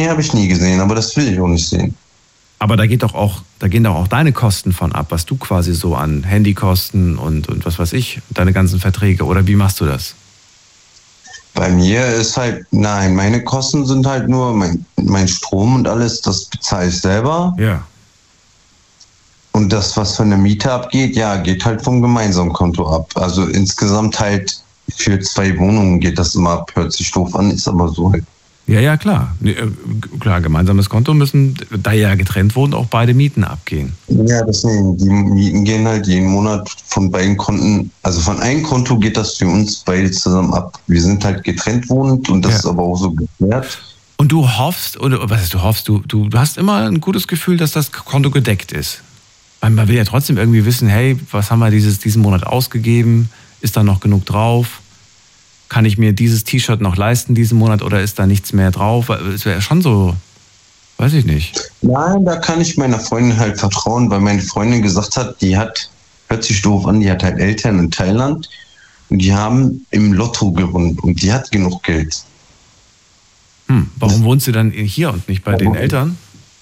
Nee, habe ich nie gesehen, aber das will ich auch nicht sehen. Aber da gehen doch auch deine Kosten von ab, was du quasi so an Handykosten und was weiß ich, deine ganzen Verträge. Oder wie machst du das? Bei mir ist halt, nein, meine Kosten sind halt nur mein Strom und alles, das bezahle ich selber. Ja. Und das, was von der Miete abgeht, ja, geht halt vom Gemeinsamkonto ab. Also insgesamt halt für 2 Wohnungen geht das immer ab. Hört sich doof an, ist aber so halt. Ja, klar. Klar, gemeinsames Konto müssen, da ja getrennt wurden, auch beide Mieten abgehen. Ja, deswegen, die Mieten gehen halt jeden Monat von beiden Konten, also von einem Konto geht das für uns beide zusammen ab. Wir sind halt getrennt wohnend und das ist aber auch so geklärt. Und du hoffst, oder was ist, du hoffst, du hast immer ein gutes Gefühl, dass das Konto gedeckt ist. Weil man will ja trotzdem irgendwie wissen, hey, was haben wir diesen Monat ausgegeben? Ist da noch genug drauf? Kann ich mir dieses T-Shirt noch leisten diesen Monat oder ist da nichts mehr drauf? Es wäre schon so, weiß ich nicht. Nein, da kann ich meiner Freundin halt vertrauen, weil meine Freundin gesagt hat, hört sich doof an, die hat halt Eltern in Thailand und die haben im Lotto gewonnen und die hat genug Geld. Warum wohnst du dann hier und nicht bei den Eltern?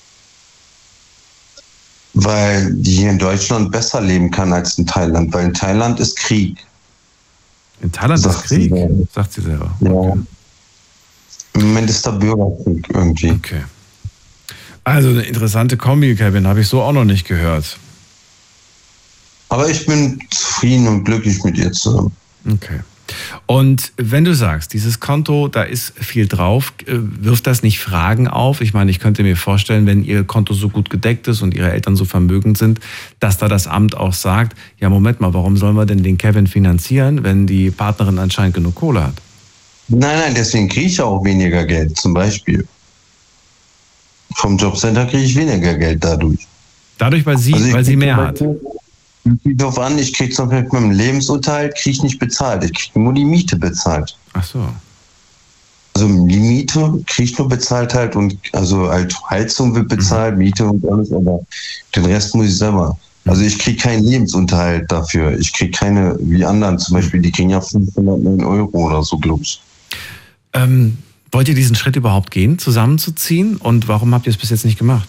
Weil die hier in Deutschland besser leben kann als in Thailand, weil in Thailand ist Krieg. In Thailand ist Krieg, sagt sie selber. Ja. Okay. Im Moment ist der Bürgerkrieg irgendwie. Okay. Also eine interessante Kombi, Kevin, habe ich so auch noch nicht gehört. Aber ich bin zufrieden und glücklich mit ihr zusammen. Okay. Und wenn du sagst, dieses Konto, da ist viel drauf, wirft das nicht Fragen auf? Ich meine, ich könnte mir vorstellen, wenn ihr Konto so gut gedeckt ist und ihre Eltern so vermögend sind, dass da das Amt auch sagt, ja Moment mal, warum sollen wir denn den Kevin finanzieren, wenn die Partnerin anscheinend genug Kohle hat? Nein, deswegen kriege ich auch weniger Geld, zum Beispiel. Vom Jobcenter kriege ich weniger Geld dadurch. Dadurch, weil sie mehr hat? Darauf an, ich kriege zum Beispiel mit meinem Lebensunterhalt kriege ich nicht bezahlt. Ich kriege nur die Miete bezahlt. Ach so. Also die Miete kriege ich nur bezahlt halt und also halt Heizung wird bezahlt, Miete und alles, aber den Rest muss ich selber. Also ich kriege keinen Lebensunterhalt dafür. Ich kriege keine, wie anderen zum Beispiel, die kriegen ja 509 Euro oder so, glaube ich. Wollt ihr diesen Schritt überhaupt gehen, zusammenzuziehen? Und warum habt ihr es bis jetzt nicht gemacht?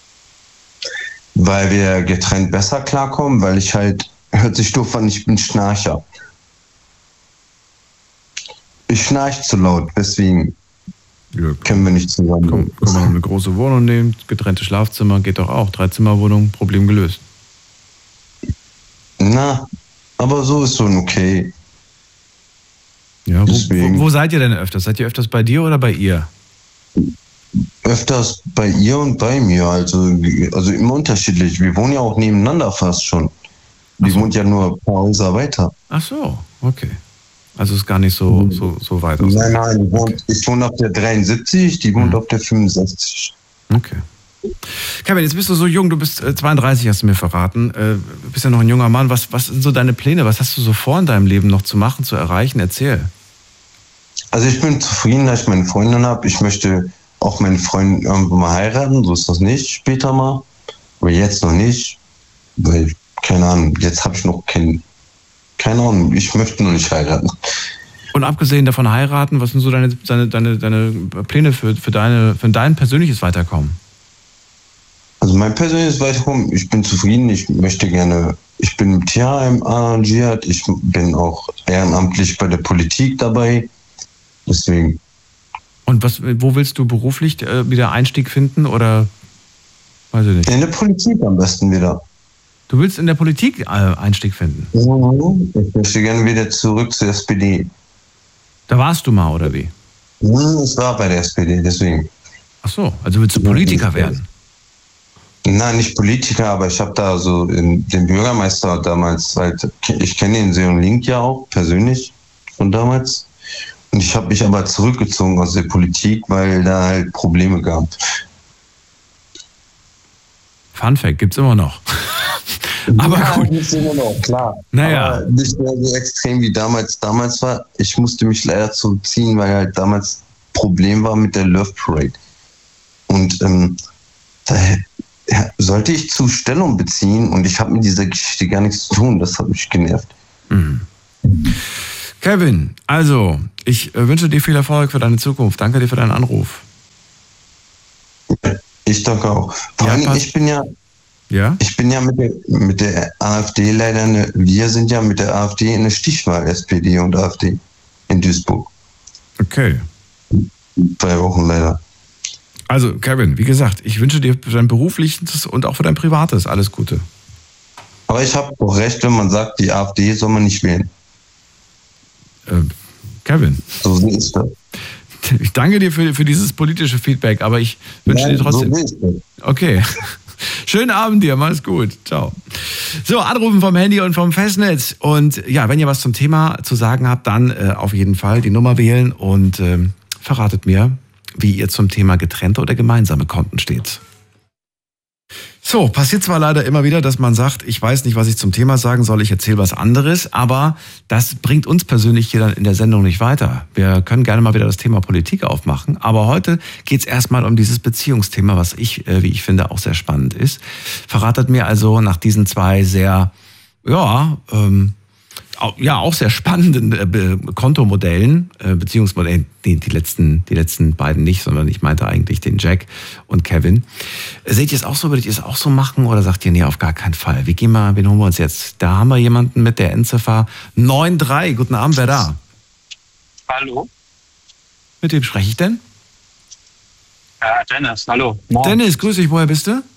Weil wir getrennt besser klarkommen, weil ich halt, hört sich doof an, ich bin Schnarcher. Ich schnarche zu laut, deswegen können wir nicht zusammen. Können wir eine große Wohnung nehmen, getrennte Schlafzimmer, geht doch auch. 3-Zimmer-Wohnung, Problem gelöst. Na, aber so ist schon okay. Ja, wo seid ihr denn öfters? Seid ihr öfters bei dir oder bei ihr? Öfters bei ihr und bei mir, also immer unterschiedlich. Wir wohnen ja auch nebeneinander fast schon. Die wohnt ja nur ein paar Häuser weiter. Ach so, okay. Also ist gar nicht so weit aus. Nein, ich wohne auf der 73, die wohnt auf der 65. Okay. Kevin, jetzt bist du so jung, du bist 32, hast du mir verraten. Du bist ja noch ein junger Mann. Was sind so deine Pläne? Was hast du so vor in deinem Leben noch zu machen, zu erreichen? Erzähl. Also ich bin zufrieden, dass ich meine Freundin habe. Ich möchte auch meine Freundin irgendwann mal heiraten, so ist das nicht, später mal. Aber jetzt noch nicht, weil, keine Ahnung, jetzt habe ich noch keine Ahnung, ich möchte noch nicht heiraten. Und abgesehen davon heiraten, was sind so deine Pläne für dein persönliches Weiterkommen? Also mein persönliches Weiterkommen, ich bin zufrieden, ich bin im Tierheim arrangiert, ich bin auch ehrenamtlich bei der Politik dabei, deswegen. Und wo willst du beruflich wieder Einstieg finden oder weiß ich nicht? In der Politik am besten wieder. Du willst in der Politik Einstieg finden? Ich möchte gerne wieder zurück zur SPD. Da warst du mal, oder wie? Ich war bei der SPD, deswegen. Ach so, also willst du Politiker werden? Nein, nicht Politiker, aber ich habe da so den Bürgermeister damals halt, ich kenne den Seon Link ja auch persönlich von damals. Und ich habe mich aber zurückgezogen aus der Politik, weil da halt Probleme gab. Fun Fact, gibt's immer noch. Aber ja, gut. Gibt's immer noch, klar. Naja. Aber nicht mehr so extrem wie damals war. Ich musste mich leider zurückziehen, weil halt damals Problem war mit der Love Parade. Und da sollte ich zu Stellung beziehen und ich habe mit dieser Geschichte gar nichts zu tun. Das hat mich genervt. Mhm. Kevin, also, ich wünsche dir viel Erfolg für deine Zukunft. Danke dir für deinen Anruf. Ich denke auch. Vor allem, ich bin ja mit der AfD leider, wir sind ja mit der AfD in der Stichwahl, SPD und AfD in Duisburg. Okay. 2 Wochen leider. Also, Kevin, wie gesagt, ich wünsche dir für dein berufliches und auch für dein privates alles Gute. Aber ich habe auch recht, wenn man sagt, die AfD soll man nicht wählen. Kevin. So ist das. Ich danke dir für dieses politische Feedback, aber ich wünsche dir trotzdem... So ist das. Okay. Schönen Abend dir, mach's gut. Ciao. So, anrufen vom Handy und vom Festnetz. Und ja, wenn ihr was zum Thema zu sagen habt, dann auf jeden Fall die Nummer wählen und verratet mir, wie ihr zum Thema getrennte oder gemeinsame Konten steht. So, passiert zwar leider immer wieder, dass man sagt, ich weiß nicht, was ich zum Thema sagen soll, ich erzähle was anderes, aber das bringt uns persönlich hier dann in der Sendung nicht weiter. Wir können gerne mal wieder das Thema Politik aufmachen, aber heute geht es erstmal um dieses Beziehungsthema, was wie ich finde, auch sehr spannend ist. Verratet mir also nach diesen 2 sehr, auch sehr spannenden Kontomodellen, Beziehungsmodellen, die letzten beiden nicht, sondern ich meinte eigentlich den Jack und Kevin. Seht ihr es auch so? Würdet ihr es auch so machen oder sagt ihr, nee, auf gar keinen Fall? Wen holen wir uns jetzt? Da haben wir jemanden mit der Endziffer 93. Guten Abend, wer da? Hallo. Mit wem spreche ich denn? Dennis, hallo. Morgen. Dennis, grüß dich, woher bist du?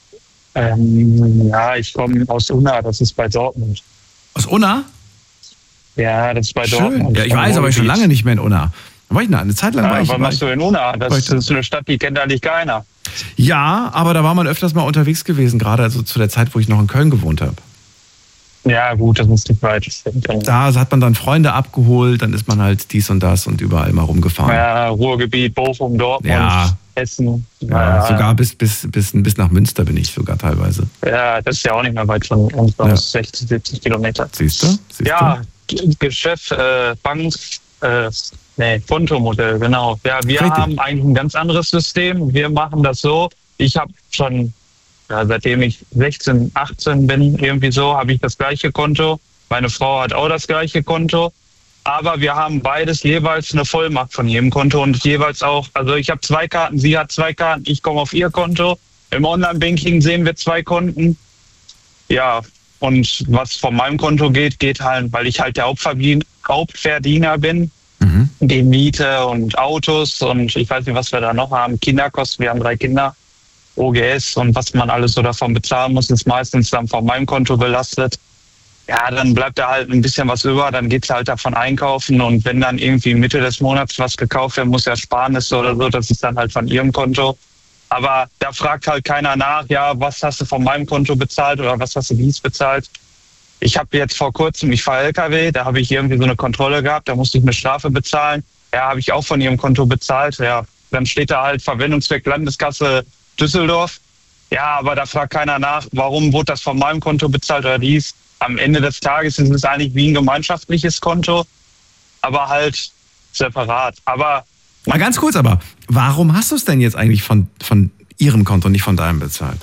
Ich komme aus Unna, das ist bei Dortmund. Aus Unna? Ja, das ist bei Schön. Dortmund. Ja, ich weiß, aber schon lange nicht mehr in Unna. War ich eine Zeit lang war ich. Was machst du in Unna? Das ist eine Stadt, die kennt eigentlich keiner. Ja, aber da war man öfters mal unterwegs gewesen, gerade also zu der Zeit, wo ich noch in Köln gewohnt habe. Ja, gut, das ist nicht weit. Da hat man dann Freunde abgeholt, dann ist man halt dies und das und überall mal rumgefahren. Ja, Ruhrgebiet, Bochum, Dortmund, Essen. Ja, sogar bis nach Münster bin ich sogar teilweise. Ja, das ist ja auch nicht mehr weit von uns, 60, 70 Kilometer. Siehst du? Ja, Geschäft, Bank, Kontomodell, genau. Ja, wir haben eigentlich ein ganz anderes System. Wir machen das so. Ich habe schon, seitdem ich 16, 18 bin, irgendwie so, habe ich das gleiche Konto. Meine Frau hat auch das gleiche Konto. Aber wir haben beides jeweils eine Vollmacht von jedem Konto und jeweils auch, also ich habe 2 Karten, sie hat 2 Karten, ich komme auf ihr Konto. Im Online-Banking sehen wir 2 Konten. Ja, und was von meinem Konto geht halt, weil ich halt der Hauptverdiener bin. Die Miete und Autos und ich weiß nicht, was wir da noch haben. Kinderkosten, wir haben 3 Kinder. OGS und was man alles so davon bezahlen muss, ist meistens dann von meinem Konto belastet. Ja, dann bleibt da halt ein bisschen was über, dann geht's halt davon einkaufen und wenn dann irgendwie Mitte des Monats was gekauft werden muss, Ersparnisse oder so, das ist dann halt von ihrem Konto. Aber da fragt halt keiner nach, ja, was hast du von meinem Konto bezahlt oder was hast du dies bezahlt. Ich habe jetzt vor kurzem, ich fahre LKW, da habe ich irgendwie so eine Kontrolle gehabt, da musste ich eine Strafe bezahlen. Ja, habe ich auch von ihrem Konto bezahlt. Ja, dann steht da halt Verwendungszweck Landeskasse Düsseldorf. Ja, aber da fragt keiner nach, warum wurde das von meinem Konto bezahlt oder dies. Am Ende des Tages ist es eigentlich wie ein gemeinschaftliches Konto, aber halt separat. Aber mal ganz kurz, aber warum hast du es denn jetzt eigentlich von ihrem Konto, nicht von deinem bezahlt?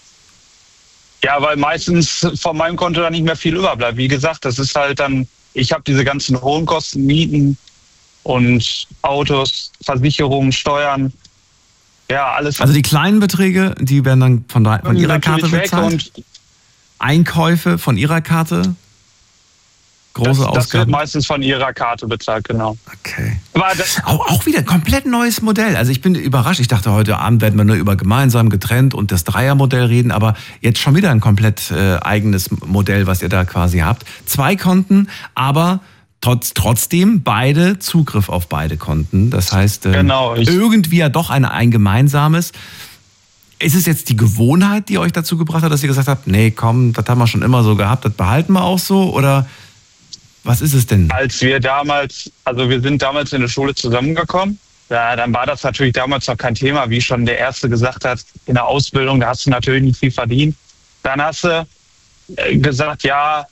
Ja, weil meistens von meinem Konto dann nicht mehr viel überbleibt. Wie gesagt, das ist halt dann, ich habe diese ganzen hohen Kosten, Mieten und Autos, Versicherungen, Steuern, ja, alles. Also die kleinen Beträge, die werden dann von ihrer Karte bezahlt? Und Einkäufe von ihrer Karte? Große Ausgaben? Das wird meistens von ihrer Karte bezahlt, genau. Okay. Aber auch wieder ein komplett neues Modell. Also ich bin überrascht. Ich dachte, heute Abend werden wir nur über gemeinsam, getrennt und das Dreiermodell reden, aber jetzt schon wieder ein komplett eigenes Modell, was ihr da quasi habt. 2 Konten, aber trotzdem beide Zugriff auf beide Konten. Das heißt, irgendwie ja doch ein gemeinsames. Ist es jetzt die Gewohnheit, die euch dazu gebracht hat, dass ihr gesagt habt, nee, komm, das haben wir schon immer so gehabt, das behalten wir auch so? Oder was ist es denn? Wir sind damals in der Schule zusammengekommen. Ja, dann war das natürlich damals noch kein Thema, wie schon der Erste gesagt hat, in der Ausbildung, da hast du natürlich nicht viel verdient. Dann hast du gesagt, ja,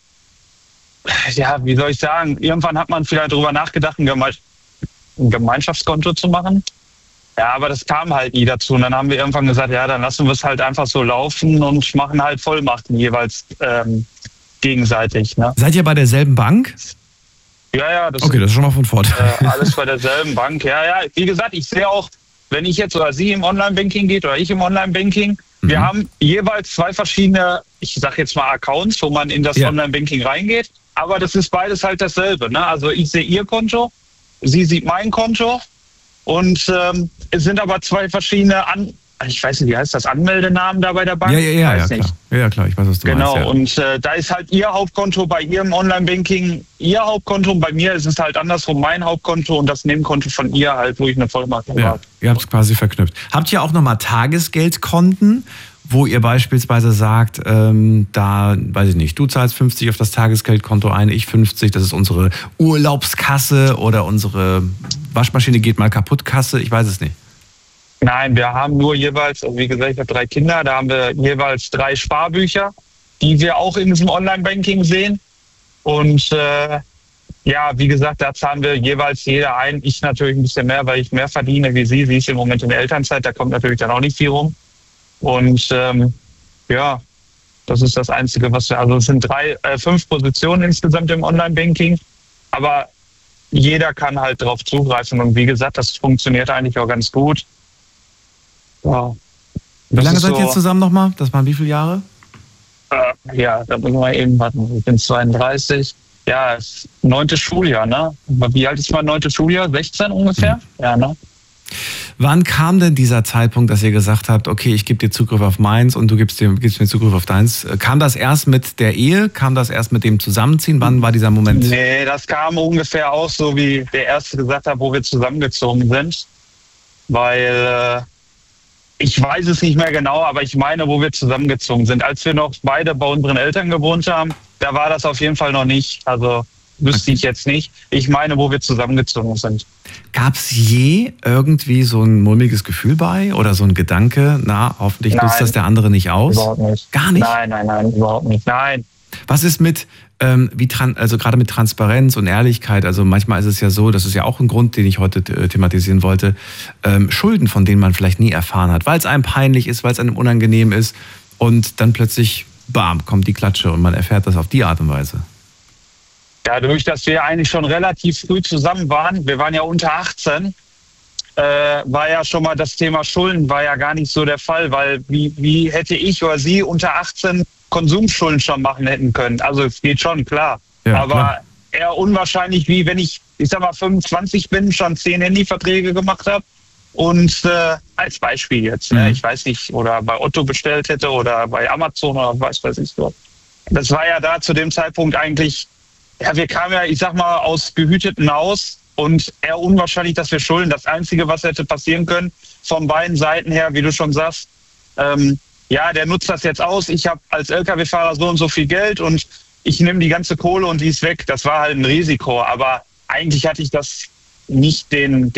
wie soll ich sagen, irgendwann hat man vielleicht darüber nachgedacht, ein Gemeinschaftskonto zu machen. Ja, aber das kam halt nie dazu. Und dann haben wir irgendwann gesagt, ja, dann lassen wir es halt einfach so laufen und machen halt Vollmachten jeweils gegenseitig. Ne? Seid ihr bei derselben Bank? Ja. Das ist schon mal von Vorteil. Alles bei derselben Bank. Ja. Wie gesagt, ich sehe auch wenn ich jetzt oder sie im Online-Banking geht oder ich im Online-Banking, wir haben jeweils 2 verschiedene, ich sag jetzt mal Accounts, wo man in das Online-Banking reingeht. Aber das ist beides halt dasselbe. Ne? Also ich sehe ihr Konto, sie sieht mein Konto und es sind aber 2 verschiedene, ich weiß nicht, wie heißt das, Anmeldenamen da bei der Bank? Ja, klar, ich weiß, was du meinst. Genau, und da ist halt ihr Hauptkonto bei ihrem Online-Banking, ihr Hauptkonto, und bei mir ist es halt andersrum mein Hauptkonto und das Nebenkonto von ihr halt, wo ich eine Vollmacht habe. Ja, ihr habt es quasi verknüpft. Habt ihr auch nochmal Tagesgeldkonten, wo ihr beispielsweise sagt, da, weiß ich nicht, du zahlst 50 auf das Tagesgeldkonto ein, ich 50, das ist unsere Urlaubskasse oder unsere Waschmaschine geht mal kaputt Kasse, ich weiß es nicht. Nein, wir haben nur jeweils, wie gesagt, ich habe 3 Kinder, da haben wir jeweils 3 Sparbücher, die wir auch in diesem Online-Banking sehen. Und wie gesagt, da zahlen wir jeweils jeder ein. Ich natürlich ein bisschen mehr, weil ich mehr verdiene wie sie. Sie ist im Moment in der Elternzeit, da kommt natürlich dann auch nicht viel rum. Und das ist das Einzige, was wir, also es sind 5 Positionen insgesamt im Online-Banking, aber jeder kann halt drauf zugreifen. Und wie gesagt, das funktioniert eigentlich auch ganz gut. Ja. Wie lange seid ihr jetzt zusammen nochmal? Das waren wie viele Jahre? Da müssen wir eben warten. Ich bin 32. Ja, 9. Schuljahr, ne? Wie alt ist mein 9. Schuljahr? 16 ungefähr? Ja, ne? Wann kam denn dieser Zeitpunkt, dass ihr gesagt habt, okay, ich gebe dir Zugriff auf meins und du gibst mir Zugriff auf deins? Kam das erst mit der Ehe? Kam das erst mit dem Zusammenziehen? Wann war dieser Moment? Nee, das kam ungefähr auch so, wie der Erste gesagt hat, wo wir zusammengezogen sind. Weil ich weiß es nicht mehr genau, aber ich meine, wo wir zusammengezogen sind. Als wir noch beide bei unseren Eltern gewohnt haben, da war das auf jeden Fall noch nicht. Also wüsste ich jetzt nicht. Ich meine, wo wir zusammengezogen sind. Gab es je irgendwie so ein mulmiges Gefühl bei oder so ein Gedanke, hoffentlich nutzt das der andere nicht aus? Überhaupt nicht. Gar nicht? Nein, überhaupt nicht. Nein. Was ist mit, also gerade mit Transparenz und Ehrlichkeit, also manchmal ist es ja so, das ist ja auch ein Grund, den ich heute thematisieren wollte, Schulden, von denen man vielleicht nie erfahren hat, weil es einem peinlich ist, weil es einem unangenehm ist und dann plötzlich, bam, kommt die Klatsche und man erfährt das auf die Art und Weise. Dadurch, dass wir eigentlich schon relativ früh zusammen waren, wir waren ja unter 18, war ja schon mal das Thema Schulden war ja gar nicht so der Fall, weil wie hätte ich oder sie unter 18 Konsumschulden schon machen hätten können? Also es geht schon, klar. Ja, aber klar. Eher unwahrscheinlich, wie wenn ich sag mal 25 bin, schon 10 Handyverträge gemacht habe und als Beispiel jetzt, ne, ich weiß nicht, oder bei Otto bestellt hätte oder bei Amazon oder was weiß ich so. Das war ja da zu dem Zeitpunkt eigentlich, ja, wir kamen ja, ich sag mal, aus behüteten Haus und eher unwahrscheinlich, dass wir schulden. Das Einzige, was hätte passieren können, von beiden Seiten her, wie du schon sagst, der nutzt das jetzt aus. Ich habe als LKW-Fahrer so und so viel Geld und ich nehme die ganze Kohle und die ist weg. Das war halt ein Risiko. Aber eigentlich hatte ich das nicht den,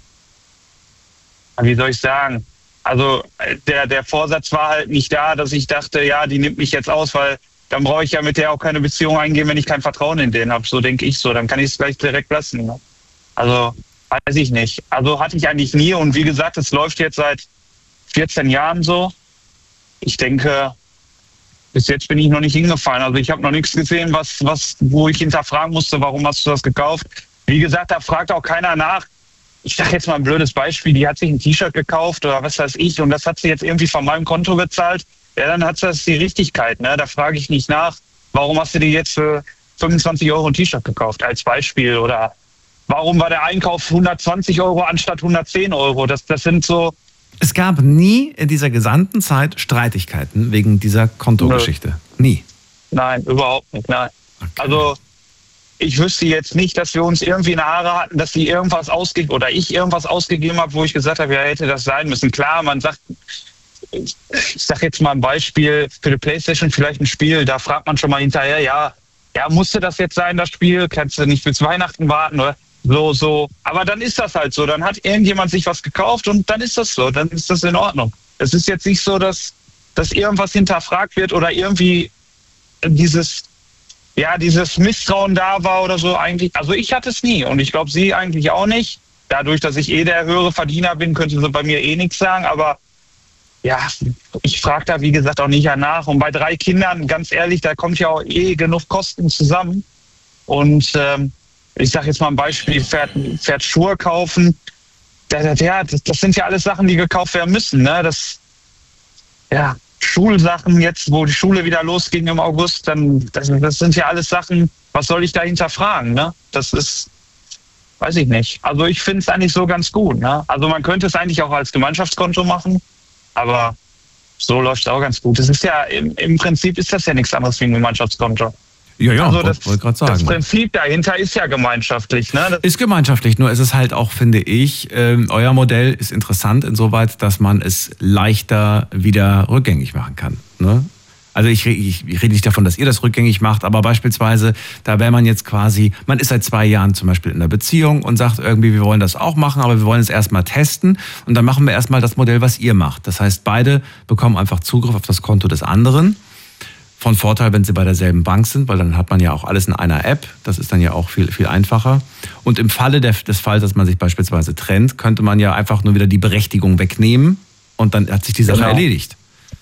wie soll ich sagen? Also der Vorsatz war halt nicht da, dass ich dachte, ja, die nimmt mich jetzt aus, weil dann brauche ich ja mit der auch keine Beziehung eingehen, wenn ich kein Vertrauen in den habe. So denke ich so. Dann kann ich es gleich direkt lassen. Ne? Also weiß ich nicht. Also hatte ich eigentlich nie. Und wie gesagt, es läuft jetzt seit 14 Jahren so. Ich denke, bis jetzt bin ich noch nicht hingefallen. Also ich habe noch nichts gesehen, wo ich hinterfragen musste, warum hast du das gekauft. Wie gesagt, da fragt auch keiner nach. Ich sage jetzt mal ein blödes Beispiel, die hat sich ein T-Shirt gekauft oder was weiß ich und das hat sie jetzt irgendwie von meinem Konto bezahlt. Ja, dann hat das die Richtigkeit. Ne? Da frage ich nicht nach, warum hast du dir jetzt für 25 Euro ein T-Shirt gekauft als Beispiel oder warum war der Einkauf 120 Euro anstatt 110 Euro. Das sind so... Es gab nie in dieser gesamten Zeit Streitigkeiten wegen dieser Kontogeschichte. Nie? Nein, überhaupt nicht. Nein. Okay. Also ich wüsste jetzt nicht, dass wir uns irgendwie in der Haare hatten, dass sie irgendwas ausgegeben oder ich irgendwas ausgegeben habe, wo ich gesagt habe, ja, hätte das sein müssen. Klar, man sagt, ich sage jetzt mal ein Beispiel für die PlayStation, vielleicht ein Spiel, da fragt man schon mal hinterher, ja, musste das jetzt sein, das Spiel? Kannst du nicht bis Weihnachten warten? Oder? So. Aber dann ist das halt so. Dann hat irgendjemand sich was gekauft und dann ist das so. Dann ist das in Ordnung. Es ist jetzt nicht so, dass irgendwas hinterfragt wird oder irgendwie dieses Misstrauen da war oder so eigentlich. Also ich hatte es nie und ich glaube, sie eigentlich auch nicht. Dadurch, dass ich der höhere Verdiener bin, könnte sie bei mir nichts sagen. Aber ja, ich frage da, wie gesagt, auch nicht nach. Und bei 3 Kindern, ganz ehrlich, da kommt ja auch genug Kosten zusammen. Und ich sage jetzt mal ein Beispiel, fährt Schuhe kaufen. das sind ja alles Sachen, die gekauft werden müssen. Ne? Schulsachen jetzt, wo die Schule wieder losging im August, das sind ja alles Sachen, was soll ich da hinterfragen? Ne? Das ist, weiß ich nicht. Also ich finde es eigentlich so ganz gut. Ne? Also man könnte es eigentlich auch als Gemeinschaftskonto machen, aber so läuft es auch ganz gut. Das ist ja, im Prinzip ist das ja nichts anderes wie ein Gemeinschaftskonto. Ja, also wollte gerade sagen. Das Prinzip dahinter ist ja gemeinschaftlich. Ne? Ist gemeinschaftlich, nur ist es halt auch, finde ich, euer Modell ist interessant insoweit, dass man es leichter wieder rückgängig machen kann. Ne? Also ich rede nicht davon, dass ihr das rückgängig macht, aber beispielsweise, da wäre man jetzt quasi, man ist seit 2 Jahren zum Beispiel in einer Beziehung und sagt irgendwie, wir wollen das auch machen, aber wir wollen es erstmal testen und dann machen wir erstmal das Modell, was ihr macht. Das heißt, beide bekommen einfach Zugriff auf das Konto des anderen. Von Vorteil, wenn sie bei derselben Bank sind, weil dann hat man ja auch alles in einer App. Das ist dann ja auch viel, viel einfacher. Und im Falle des Falls, dass man sich beispielsweise trennt, könnte man ja einfach nur wieder die Berechtigung wegnehmen und dann hat sich die Sache erledigt.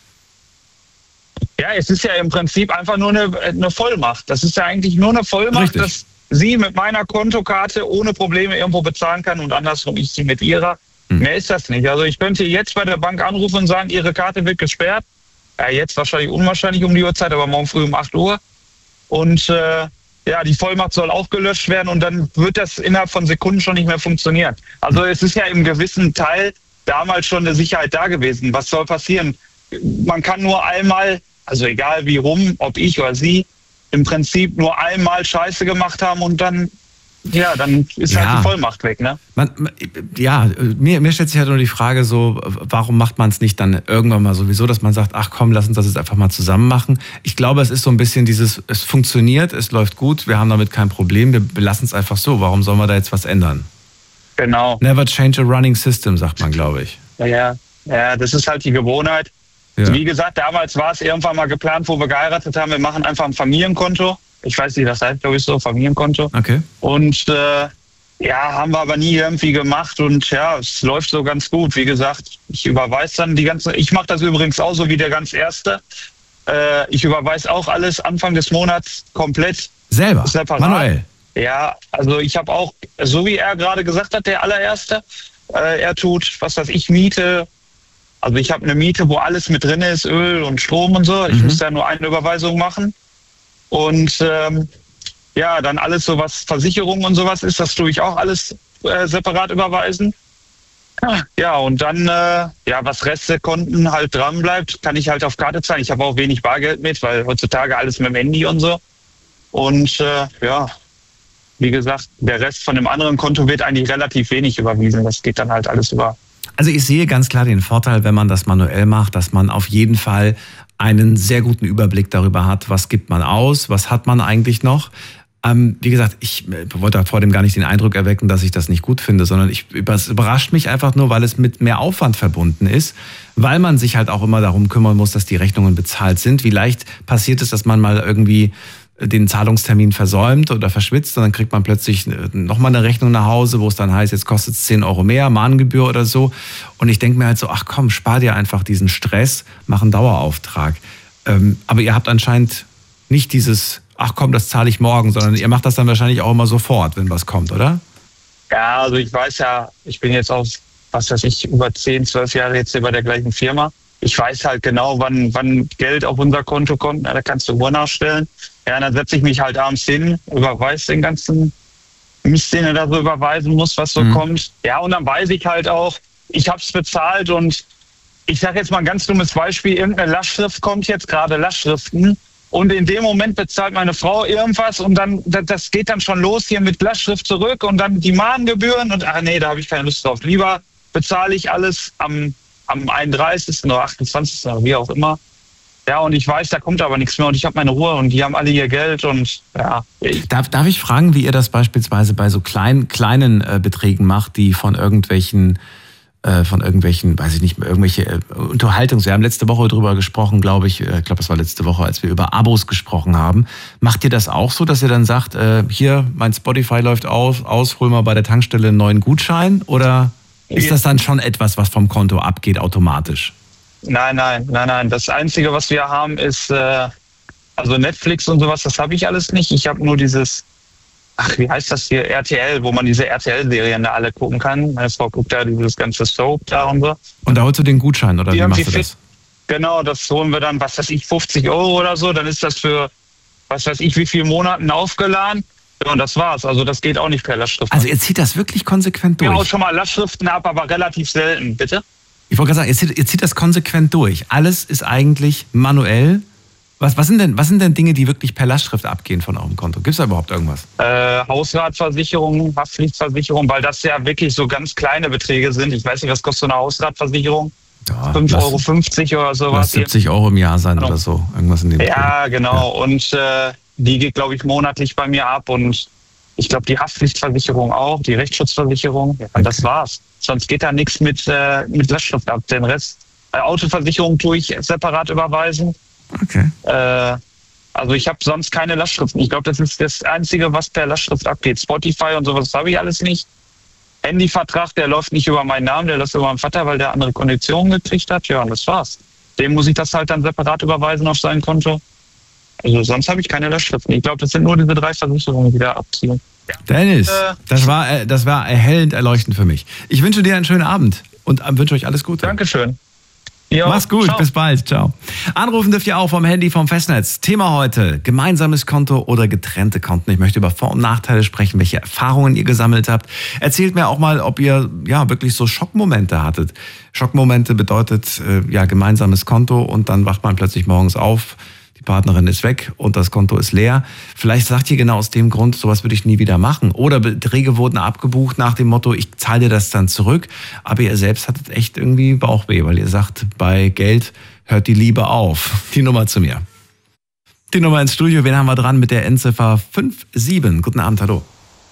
Ja, es ist ja im Prinzip einfach nur eine Vollmacht. Das ist ja eigentlich nur eine Vollmacht, Richtig. Dass sie mit meiner Kontokarte ohne Probleme irgendwo bezahlen kann und andersrum ich sie mit ihrer. Mehr ist das nicht. Also ich könnte jetzt bei der Bank anrufen und sagen, ihre Karte wird gesperrt. Ja, jetzt wahrscheinlich unwahrscheinlich um die Uhrzeit, aber morgen früh um 8 Uhr. Und die Vollmacht soll auch gelöscht werden und dann wird das innerhalb von Sekunden schon nicht mehr funktionieren. Also es ist ja im gewissen Teil damals schon eine Sicherheit da gewesen. Was soll passieren? Man kann nur einmal, also egal wie rum, ob ich oder sie, im Prinzip nur einmal Scheiße gemacht haben und dann ist halt die Vollmacht weg, ne? Mir stellt sich halt nur die Frage so, warum macht man es nicht dann irgendwann mal sowieso, dass man sagt, ach komm, lass uns das jetzt einfach mal zusammen machen. Ich glaube, es ist so ein bisschen dieses, es funktioniert, es läuft gut, wir haben damit kein Problem, wir lassen es einfach so. Warum sollen wir da jetzt was ändern? Genau. Never change a running system, sagt man, glaube ich. Ja, das ist halt die Gewohnheit. Ja. Wie gesagt, damals war es irgendwann mal geplant, wo wir geheiratet haben, wir machen einfach ein Familienkonto. Ich weiß nicht, das heißt, glaube ich, so, Familienkonto. Okay. Und haben wir aber nie irgendwie gemacht und ja, es läuft so ganz gut. Wie gesagt, ich überweise dann ich mache das übrigens auch so wie der ganz Erste. Ich überweise auch alles Anfang des Monats komplett. Selber? Separat. Manuell? Ja, also ich habe auch, so wie er gerade gesagt hat, der allererste, er tut, was weiß ich, Miete. Also ich habe eine Miete, wo alles mit drin ist, Öl und Strom und so. Ich muss da nur eine Überweisung machen. Und dann alles so, was Versicherung und sowas ist, das tue ich auch alles separat überweisen. Ja, und dann, was Restekonten halt dran bleibt, kann ich halt auf Karte zahlen. Ich habe auch wenig Bargeld mit, weil heutzutage alles mit dem Handy und so. Und wie gesagt, der Rest von dem anderen Konto wird eigentlich relativ wenig überwiesen. Das geht dann halt alles über. Also ich sehe ganz klar den Vorteil, wenn man das manuell macht, dass man auf jeden Fall einen sehr guten Überblick darüber hat, was gibt man aus, was hat man eigentlich noch. Wie gesagt, ich wollte vor dem gar nicht den Eindruck erwecken, dass ich das nicht gut finde, sondern es überrascht mich einfach nur, weil es mit mehr Aufwand verbunden ist, weil man sich halt auch immer darum kümmern muss, dass die Rechnungen bezahlt sind. Wie leicht passiert es, dass man mal irgendwie den Zahlungstermin versäumt oder verschwitzt und dann kriegt man plötzlich nochmal eine Rechnung nach Hause, wo es dann heißt, jetzt kostet es 10 Euro mehr, Mahngebühr oder so. Und ich denke mir halt so, ach komm, spar dir einfach diesen Stress, mach einen Dauerauftrag. Aber ihr habt anscheinend nicht dieses, ach komm, das zahle ich morgen, sondern ihr macht das dann wahrscheinlich auch immer sofort, wenn was kommt, oder? Ja, also ich weiß ja, ich bin jetzt auch, was weiß ich, über 10, 12 Jahre jetzt hier bei der gleichen Firma. Ich weiß halt genau, wann Geld auf unser Konto kommt. Da kannst du Uhr nachstellen. Ja, dann setze ich mich halt abends hin, überweise den ganzen Mist, den er da so überweisen muss, was so kommt. Ja, und dann weiß ich halt auch, ich habe es bezahlt und ich sage jetzt mal ein ganz dummes Beispiel, irgendeine Lastschrift kommt jetzt, gerade Lastschriften. Und in dem Moment bezahlt meine Frau irgendwas und dann, das geht dann schon los hier mit Lastschrift zurück und dann die Mahngebühren und da habe ich keine Lust drauf. Lieber bezahle ich alles am 31. oder 28. oder wie auch immer. Ja, und ich weiß, da kommt aber nichts mehr und ich habe meine Ruhe und die haben alle ihr Geld und ja. Darf ich fragen, wie ihr das beispielsweise bei so kleinen Beträgen macht, die von irgendwelchen, weiß ich nicht, irgendwelche Unterhaltungs... Wir haben letzte Woche drüber gesprochen, glaube ich, es war letzte Woche, als wir über Abos gesprochen haben. Macht ihr das auch so, dass ihr dann sagt, hier, mein Spotify läuft aus, hol mal bei der Tankstelle einen neuen Gutschein? Oder ist das dann schon etwas, was vom Konto abgeht automatisch? Nein. Das Einzige, was wir haben, ist also Netflix und sowas, das habe ich alles nicht. Ich habe nur dieses wie heißt das hier, RTL, wo man diese RTL-Serien da alle gucken kann. Meine Frau guckt da dieses ganze Soap da und so. Und da holst du den Gutschein, oder wie machst du das? Genau, das holen wir dann, was weiß ich, 50 € oder so. Dann ist das für, was weiß ich, wie viele Monaten aufgeladen. Ja, und das war's. Also das geht auch nicht per Lastschrift. Also ihr zieht das wirklich konsequent durch? Ja, auch schon mal Lastschriften ab, aber relativ selten. Bitte? Ich wollte gerade sagen, ihr zieht das konsequent durch. Alles ist eigentlich manuell. Was sind denn Dinge, die wirklich per Lastschrift abgehen von eurem Konto? Gibt es da überhaupt irgendwas? Hausratversicherung, Haftpflichtversicherung, weil das ja wirklich so ganz kleine Beträge sind. Ich weiß nicht, was kostet so eine Hausratversicherung? Ja, 5,50 € oder sowas. 70 € im Jahr sein oder so. Irgendwas in dem Ja, genau. Ja. Und die geht, glaube ich, monatlich bei mir ab. Und ich glaube, die Haftpflichtversicherung auch, die Rechtsschutzversicherung. Ja, okay. Das war's. Sonst geht da nichts mit Lastschrift ab. Den Rest, Autoversicherung tue ich separat überweisen. Okay. Also ich habe sonst keine Lastschriften. Ich glaube, das ist das Einzige, was per Lastschrift abgeht. Spotify und sowas habe ich alles nicht. Handyvertrag, der läuft nicht über meinen Namen, der läuft über meinen Vater, weil der andere Konditionen gekriegt hat. Ja, und das war's. Dem muss ich das halt dann separat überweisen auf sein Konto. Also sonst habe ich keine Lastschriften. Ich glaube, das sind nur diese 3 Versicherungen, die da abziehen. Dennis, das war erhellend, erleuchtend für mich. Ich wünsche dir einen schönen Abend und wünsche euch alles Gute. Dankeschön. Jo, mach's gut, ciao. Bis bald, ciao. Anrufen dürft ihr auch vom Handy, vom Festnetz. Thema heute, gemeinsames Konto oder getrennte Konten. Ich möchte über Vor- und Nachteile sprechen, welche Erfahrungen ihr gesammelt habt. Erzählt mir auch mal, ob ihr wirklich so Schockmomente hattet. Schockmomente bedeutet gemeinsames Konto und dann wacht man plötzlich morgens auf, die Partnerin ist weg und das Konto ist leer. Vielleicht sagt ihr genau aus dem Grund, sowas würde ich nie wieder machen. Oder Beträge wurden abgebucht nach dem Motto, ich zahle dir das dann zurück. Aber ihr selbst hattet echt irgendwie Bauchweh, weil ihr sagt, bei Geld hört die Liebe auf. Die Nummer zu mir. Die Nummer ins Studio, wen haben wir dran mit der Endziffer 57? Guten Abend, hallo.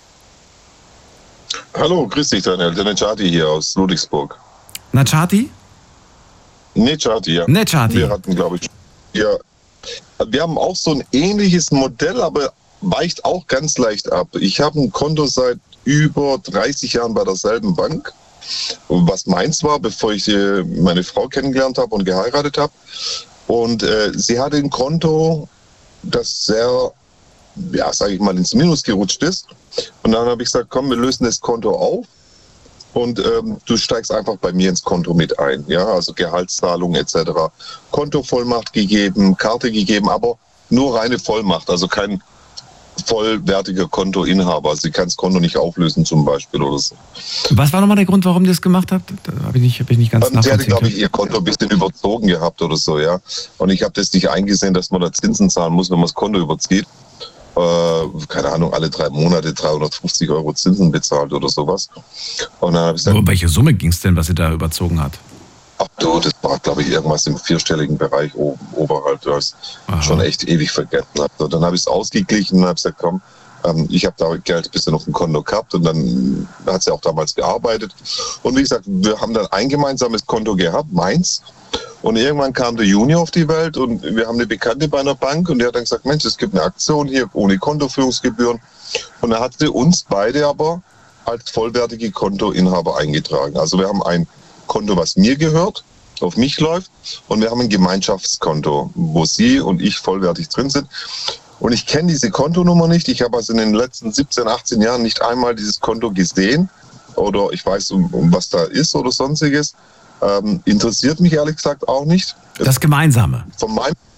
Hallo, grüß dich Daniel, der Necati hier aus Ludwigsburg. Necati? Necati, ja. Necati. Wir hatten, glaube ich, wir haben auch so ein ähnliches Modell, aber weicht auch ganz leicht ab. Ich habe ein Konto seit über 30 Jahren bei derselben Bank, was meins war, bevor ich meine Frau kennengelernt habe und geheiratet habe. Und sie hatte ein Konto, das sehr, sage ich mal, ins Minus gerutscht ist. Und dann habe ich gesagt, komm, wir lösen das Konto auf. Und du steigst einfach bei mir ins Konto mit ein, ja, also Gehaltszahlung etc. Kontovollmacht gegeben, Karte gegeben, aber nur reine Vollmacht, also kein vollwertiger Kontoinhaber. Also sie kann das Konto nicht auflösen zum Beispiel oder so. Was war nochmal der Grund, warum ihr das gemacht habt? Hab ich nicht ganz nachvollziehen. Sie hatte, glaube ich, ihr Konto ein bisschen überzogen gehabt oder so, ja. Und ich habe das nicht eingesehen, dass man da Zinsen zahlen muss, wenn man das Konto überzieht. Keine Ahnung, alle 3 Monate 350 € Zinsen bezahlt oder sowas. Und dann habe ich gesagt, um welche Summe ging es denn, was sie da überzogen hat? Ach du, das war, glaube ich, irgendwas im 4-stelligen Bereich oberhalb, das schon echt ewig vergessen habe. So, dann habe ich es ausgeglichen und habe gesagt, komm, ich habe da Geld ein bisschen auf dem Konto gehabt und dann hat sie auch damals gearbeitet. Und wie gesagt, wir haben dann ein gemeinsames Konto gehabt, meins. Und irgendwann kam der Junior auf die Welt und wir haben eine Bekannte bei einer Bank und die hat dann gesagt, Mensch, es gibt eine Aktion hier ohne Kontoführungsgebühren. Und dann hat sie uns beide aber als vollwertige Kontoinhaber eingetragen. Also wir haben ein Konto, was mir gehört, auf mich läuft, und wir haben ein Gemeinschaftskonto, wo sie und ich vollwertig drin sind. Und ich kenne diese Kontonummer nicht. Ich habe also in den letzten 17, 18 Jahren nicht einmal dieses Konto gesehen oder ich weiß, um was da ist oder sonstiges. Interessiert mich ehrlich gesagt auch nicht. Das Gemeinsame. Von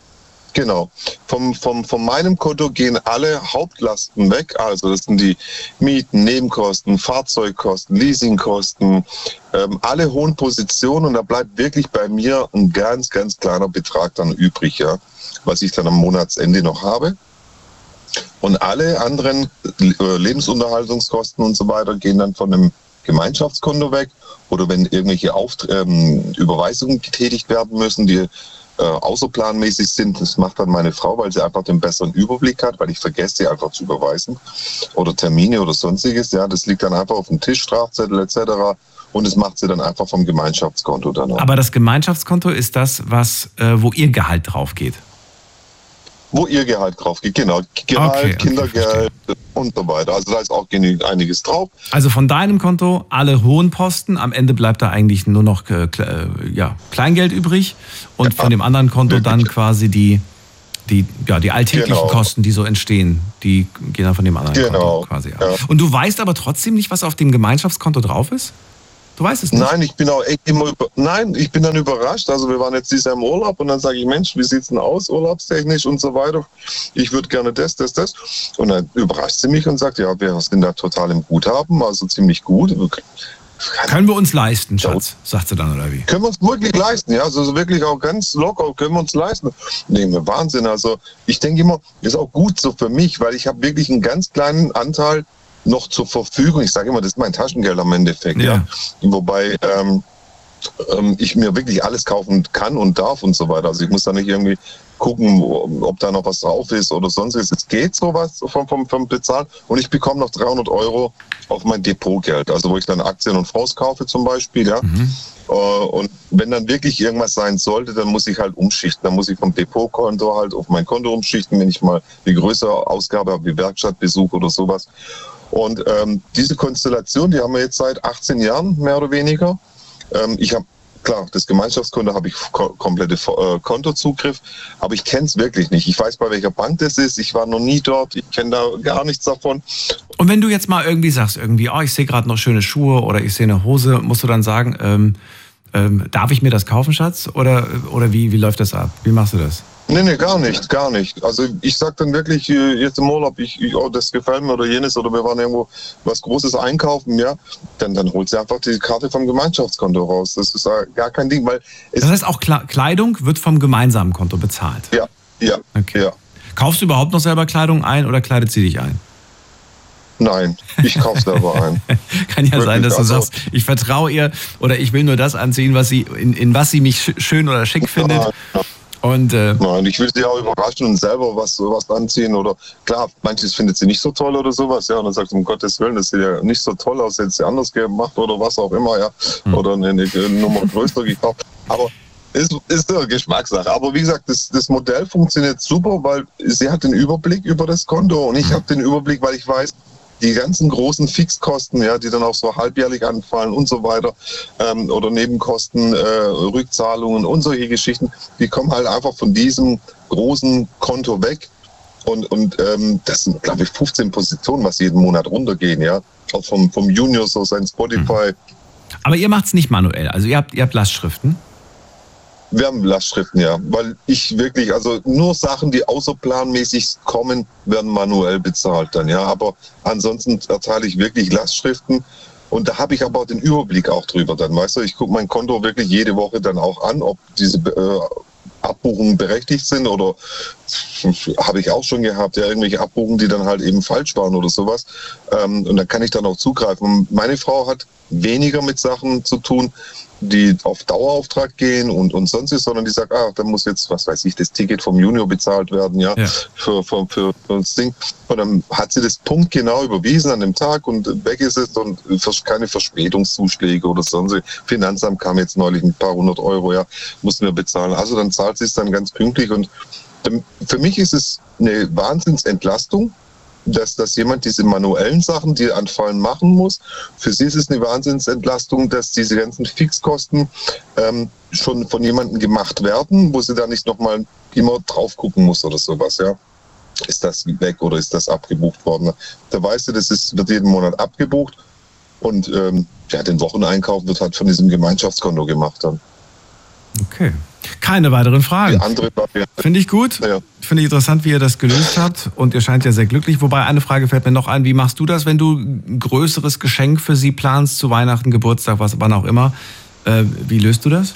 meinem Konto gehen alle Hauptlasten weg. Also das sind die Mieten, Nebenkosten, Fahrzeugkosten, Leasingkosten, alle hohen Positionen. Und da bleibt wirklich bei mir ein ganz, ganz kleiner Betrag dann übrig, ja, was ich dann am Monatsende noch habe. Und alle anderen Lebensunterhaltungskosten und so weiter gehen dann von einem Gemeinschaftskonto weg. Oder wenn irgendwelche Überweisungen getätigt werden müssen, die außerplanmäßig sind, das macht dann meine Frau, weil sie einfach den besseren Überblick hat, weil ich vergesse, sie einfach zu überweisen. Oder Termine oder sonstiges. Ja, das liegt dann einfach auf dem Tisch, Strafzettel etc. Und das macht sie dann einfach vom Gemeinschaftskonto dann auch. Aber das Gemeinschaftskonto ist das, wo ihr Gehalt drauf geht? Wo ihr Gehalt drauf geht, genau. Gehalt, Kindergeld und so weiter. Also da ist auch einiges drauf. Also von deinem Konto alle hohen Posten, am Ende bleibt da eigentlich nur noch Kleingeld übrig und von dem anderen Konto dann quasi die Die alltäglichen Kosten, die so entstehen, die gehen dann von dem anderen Konto quasi ab. Ja. Und du weißt aber trotzdem nicht, was auf dem Gemeinschaftskonto drauf ist? Du weißt es nicht? Nein, ich bin auch echt ich bin dann überrascht. Also wir waren jetzt dieses Jahr im Urlaub und dann sage ich, Mensch, wie sieht's denn aus, urlaubstechnisch und so weiter. Ich würde gerne das. Und dann überrascht sie mich und sagt, ja, wir sind da total im Guthaben, also ziemlich gut. Können wir uns leisten, Schatz, sagt sie dann, oder wie? Können wir uns wirklich leisten, ja, also wirklich auch ganz locker, können wir uns leisten. Nee, Wahnsinn, also ich denke immer, ist auch gut so für mich, weil ich habe wirklich einen ganz kleinen Anteil noch zur Verfügung. Ich sage immer, das ist mein Taschengeld am Endeffekt, ja. Wobei ich mir wirklich alles kaufen kann und darf und so weiter. Also ich muss da nicht irgendwie gucken, ob da noch was drauf ist oder sonstiges. Es geht sowas vom Bezahlen und ich bekomme noch 300 € auf mein Depotgeld, also wo ich dann Aktien und Fonds kaufe zum Beispiel, ja. Und wenn dann wirklich irgendwas sein sollte, dann muss ich halt umschichten. Dann muss ich vom Depotkonto halt auf mein Konto umschichten, wenn ich mal eine größere Ausgabe habe, wie Werkstattbesuch oder sowas. Und diese Konstellation, die haben wir jetzt seit 18 Jahren, mehr oder weniger. Ich habe, klar, das Gemeinschaftskonto habe ich komplette Kontozugriff, aber ich kenne es wirklich nicht. Ich weiß, bei welcher Bank das ist, ich war noch nie dort, ich kenne da gar nichts davon. Und wenn du jetzt mal irgendwie sagst, ich sehe gerade noch schöne Schuhe oder ich sehe eine Hose, musst du dann sagen, darf ich mir das kaufen, Schatz? Oder wie läuft das ab? Wie machst du das? Nee, gar nicht. Also ich sag dann wirklich jetzt im Urlaub, das gefällt mir oder jenes, oder wir waren irgendwo was Großes einkaufen, ja, dann holt sie einfach die Karte vom Gemeinschaftskonto raus. Das ist gar kein Ding, weil das heißt auch Kleidung wird vom gemeinsamen Konto bezahlt? Ja. Okay. Ja. Kaufst du überhaupt noch selber Kleidung ein oder kleidet sie dich ein? Nein, ich kaufe selber ein. Kann ja wirklich sein, dass du sagst, ich vertraue ihr oder ich will nur das anziehen, was sie in was sie mich schön oder schick findet. Ja. Und, Nein, ich will sie auch überraschen und selber was anziehen oder klar, manches findet sie nicht so toll oder sowas, ja, und dann sagt sie, um Gottes Willen, das sieht ja nicht so toll aus, hätte sie anders gemacht oder was auch immer, ja, oder eine Nummer größer gekauft, aber ist eine Geschmackssache, aber wie gesagt, das Modell funktioniert super, weil sie hat den Überblick über das Konto und ich habe den Überblick, weil ich weiß, die ganzen großen Fixkosten, ja, die dann auch so halbjährlich anfallen und so weiter, oder Nebenkosten, Rückzahlungen und solche Geschichten, die kommen halt einfach von diesem großen Konto weg. Und das sind, glaube ich, 15 Positionen, was jeden Monat runtergehen, ja. Auch vom Junior, so sein Spotify. Aber ihr macht es nicht manuell, also ihr habt Lastschriften? Wir haben Lastschriften, ja, weil ich wirklich, also nur Sachen, die außerplanmäßig kommen, werden manuell bezahlt dann, ja, aber ansonsten erteile ich wirklich Lastschriften und da habe ich aber auch den Überblick auch drüber dann, weißt du, ich gucke mein Konto wirklich jede Woche dann auch an, ob diese Abbuchungen berechtigt sind oder habe ich auch schon gehabt, ja, irgendwelche Abbuchungen, die dann halt eben falsch waren oder sowas, und dann kann ich dann auch zugreifen. Und meine Frau hat weniger mit Sachen zu tun, die auf Dauerauftrag gehen und sonstiges, sondern die sagt, da muss jetzt, was weiß ich, das Ticket vom Junior bezahlt werden, ja. Für das Ding. Und dann hat sie das punktgenau überwiesen an dem Tag und weg ist es und keine Verspätungszuschläge oder sonst. Finanzamt kam jetzt neulich ein paar 100 €, ja, mussten wir bezahlen. Also dann zahlt sie es dann ganz pünktlich und für mich ist es eine Wahnsinnsentlastung, dass jemand diese manuellen Sachen, die anfallen, machen muss. Für sie ist es eine Wahnsinnsentlastung, dass diese ganzen Fixkosten schon von jemandem gemacht werden, wo sie da nicht nochmal immer drauf gucken muss oder sowas, ja. Ist das weg oder ist das abgebucht worden? Da weißt du, wird jeden Monat abgebucht und den Wocheneinkauf wird halt von diesem Gemeinschaftskonto gemacht dann. Okay. Keine weiteren Fragen. Die andere Variante. Finde ich gut. Ja. Finde ich interessant, wie ihr das gelöst habt. Und ihr scheint ja sehr glücklich. Wobei eine Frage fällt mir noch ein. Wie machst du das, wenn du ein größeres Geschenk für sie planst, zu Weihnachten, Geburtstag, wann auch immer? Wie löst du das?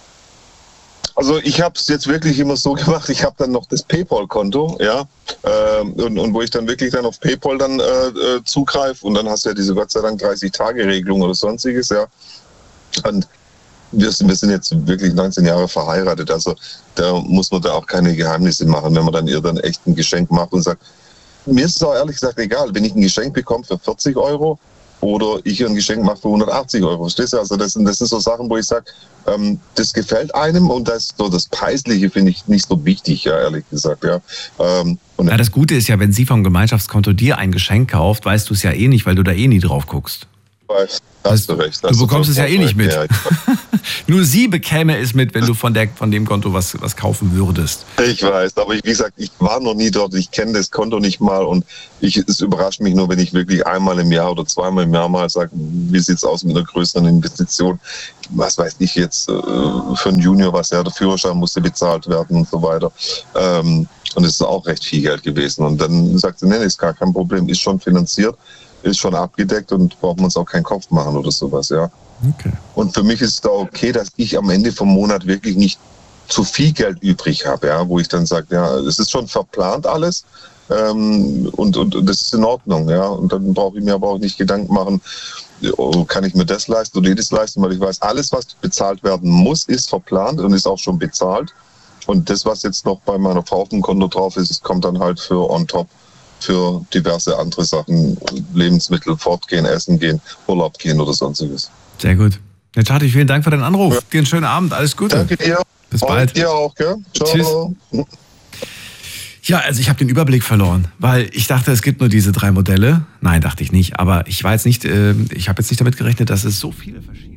Also ich habe es jetzt wirklich immer so gemacht, ich habe dann noch das PayPal-Konto, ja, und wo ich dann wirklich dann auf PayPal dann zugreife und dann hast du ja diese Gott sei Dank 30-Tage-Regelung oder sonstiges, ja. Und wir sind jetzt wirklich 19 Jahre verheiratet, also da muss man da auch keine Geheimnisse machen, wenn man dann ihr dann echt ein Geschenk macht und sagt, mir ist es auch ehrlich gesagt egal, wenn ich ein Geschenk bekomme für 40 € oder ich ihr ein Geschenk mache für 180 €, verstehst du? Also das sind so Sachen, wo ich sage, das gefällt einem und das Preisliche finde ich nicht so wichtig, ja, ehrlich gesagt, ja. Ja, das Gute ist ja, wenn sie vom Gemeinschaftskonto dir ein Geschenk kauft, weißt du es ja eh nicht, weil du da eh nie drauf guckst. Hast du recht. Du bekommst es ja eh nicht mit. Ja, Nur sie bekäme es mit, wenn du von dem Konto was kaufen würdest. Ich weiß, aber wie gesagt, ich war noch nie dort, ich kenne das Konto nicht mal und es überrascht mich nur, wenn ich wirklich einmal im Jahr oder zweimal im Jahr mal sage, wie sieht es aus mit einer größeren Investition? Was weiß ich jetzt, für einen Junior, was ja, der Führerschein musste bezahlt werden und so weiter. Und es ist auch recht viel Geld gewesen. Und dann sagt sie, nee, ist gar kein Problem, ist schon finanziert, ist schon abgedeckt und brauchen wir uns auch keinen Kopf machen oder sowas, ja. Okay. Und für mich ist es da okay, dass ich am Ende vom Monat wirklich nicht zu viel Geld übrig habe, ja, wo ich dann sage, ja, es ist schon verplant alles und das ist in Ordnung, ja. Und dann brauche ich mir aber auch nicht Gedanken machen, kann ich mir das leisten oder jedes leisten, weil ich weiß, alles, was bezahlt werden muss, ist verplant und ist auch schon bezahlt. Und das, was jetzt noch bei meiner Frau auf dem Konto drauf ist, kommt dann halt für on top für diverse andere Sachen, Lebensmittel, fortgehen, essen gehen, Urlaub gehen oder sonstiges. Sehr gut. Herr Tschati, vielen Dank für deinen Anruf. Ja. Dir einen schönen Abend, alles Gute. Danke dir. Bis bald. Dir auch, gell? Ciao. Tschüss. Ja, also ich habe den Überblick verloren, weil ich dachte, es gibt nur diese 3 Modelle. Nein, dachte ich nicht. Aber ich war jetzt nicht, ich habe jetzt nicht damit gerechnet, dass es so viele verschiedene